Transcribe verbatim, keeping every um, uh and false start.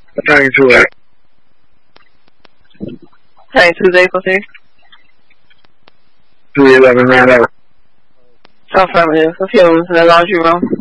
ninety-two A. ninety-two A plus three. three eleven nine oh. South Avenue, a few in the laundry room.